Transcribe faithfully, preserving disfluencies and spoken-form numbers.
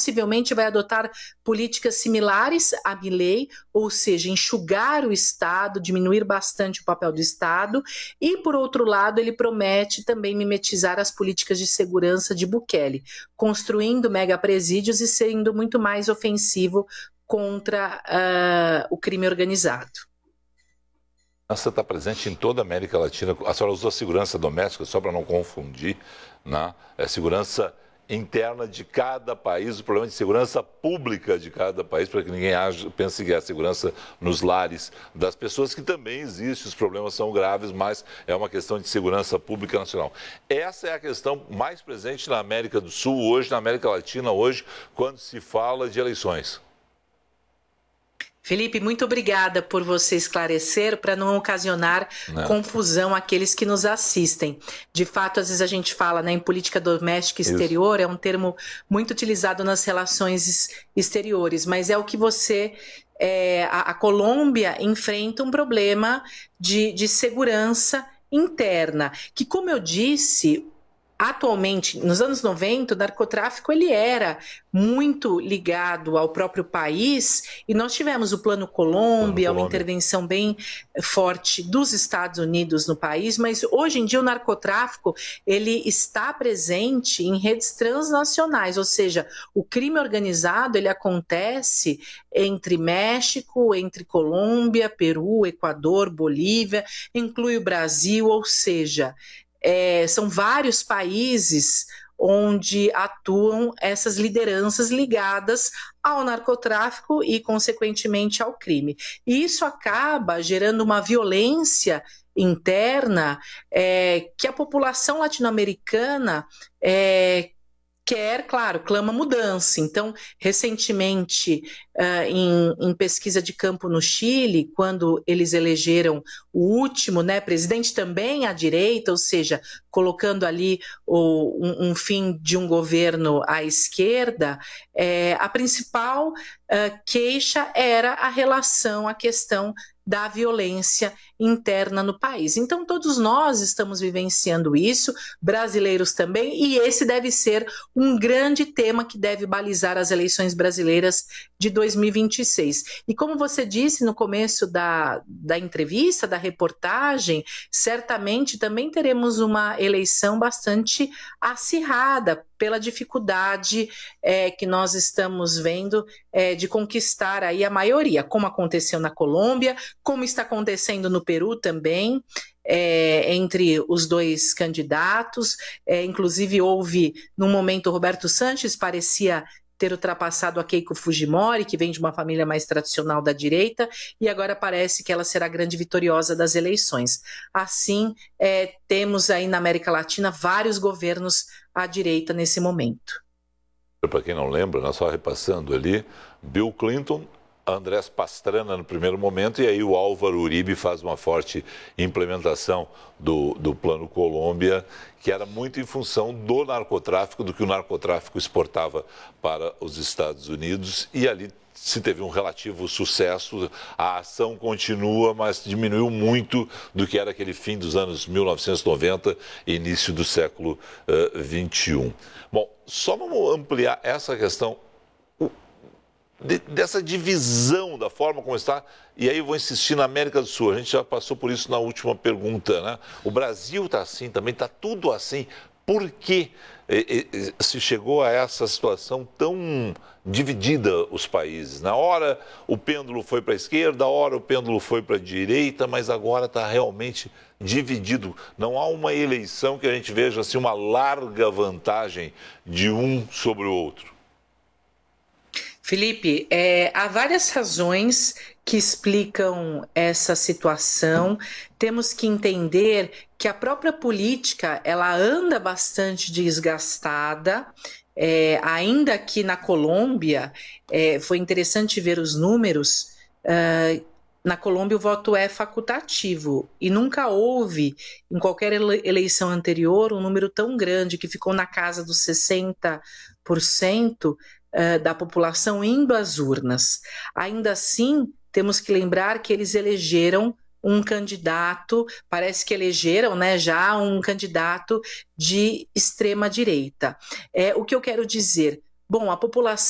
possivelmente vai adotar políticas similares a Milei, ou seja, enxugar o Estado, diminuir bastante o papel do Estado, e, por outro lado, ele promete também mimetizar as políticas de segurança de Bukele, construindo megapresídios e sendo muito mais ofensivo contra uh, o crime organizado. Você está presente em toda a América Latina. A senhora usou segurança doméstica, só para não confundir, né? É segurança interna de cada país, o problema de segurança pública de cada país, para que ninguém age, pense que é a segurança nos lares das pessoas, que também existe, os problemas são graves, mas é uma questão de segurança pública nacional. Essa é a questão mais presente na América do Sul hoje, na América Latina hoje, quando se fala de eleições. Felipe, muito obrigada por você esclarecer, para não ocasionar não. confusão àqueles que nos assistem. De fato, às vezes a gente fala, né, em política doméstica exterior, Isso. é um termo muito utilizado nas relações exteriores, mas é o que você... É, a, a Colômbia enfrenta um problema de, de segurança interna, que, como eu disse... Atualmente, nos anos noventa, o narcotráfico ele era muito ligado ao próprio país e nós tivemos o Plano Colômbia, uma intervenção bem forte dos Estados Unidos no país, mas hoje em dia o narcotráfico ele está presente em redes transnacionais, ou seja, o crime organizado ele acontece entre México, entre Colômbia, Peru, Equador, Bolívia, inclui o Brasil, ou seja... É, são vários países onde atuam essas lideranças ligadas ao narcotráfico e, consequentemente, ao crime. E isso acaba gerando uma violência interna é, que a população latino-americana é, quer, claro, clama mudança. Então, recentemente, uh, em, em pesquisa de campo no Chile, quando eles elegeram o último, né, presidente também à direita, ou seja, colocando ali o, um, um fim de um governo à esquerda, é, a principal uh, queixa era a relação, a questão da violência interna no país. Então, todos nós estamos vivenciando isso, brasileiros também, e esse deve ser um grande tema que deve balizar as eleições brasileiras de dois mil e vinte e seis. E como você disse no começo da, da entrevista, da reportagem, certamente também teremos uma eleição bastante acirrada pela dificuldade é, que nós estamos vendo é, de conquistar aí a maioria, como aconteceu na Colômbia, como está acontecendo no Peru também, é, entre os dois candidatos. É, inclusive houve, num momento, o Roberto Sanches parecia ter ultrapassado a Keiko Fujimori, que vem de uma família mais tradicional da direita, e agora parece que ela será a grande vitoriosa das eleições. Assim, é, temos aí na América Latina vários governos à direita nesse momento. Para quem não lembra, nós só repassando ali, Bill Clinton, Andrés Pastrana no primeiro momento, e aí o Álvaro Uribe faz uma forte implementação do, do Plano Colômbia, que era muito em função do narcotráfico, do que o narcotráfico exportava para os Estados Unidos, e ali se teve um relativo sucesso, a ação continua, mas diminuiu muito do que era aquele fim dos anos mil novecentos e noventa e início do século uh, vinte e um. Bom, só vamos ampliar essa questão De, dessa divisão da forma como está, e aí eu vou insistir na América do Sul, a gente já passou por isso na última pergunta, né? O Brasil está assim também, está tudo assim. Por que e, e, se chegou a essa situação tão dividida os países? Na hora o pêndulo foi para a esquerda, a hora o pêndulo foi para a direita, mas agora está realmente dividido. Não há uma eleição que a gente veja assim, uma larga vantagem de um sobre o outro. Felipe, é, há várias razões que explicam essa situação. Temos que entender que a própria política ela anda bastante desgastada. É, ainda aqui na Colômbia, é, foi interessante ver os números. Uh, na Colômbia o voto é facultativo e nunca houve, em qualquer eleição anterior, um número tão grande que ficou na casa dos sessenta por cento da população indo às urnas. Ainda assim, temos que lembrar que eles elegeram um candidato, parece que elegeram, né, já um candidato de extrema direita. É, o que eu quero dizer? Bom, a população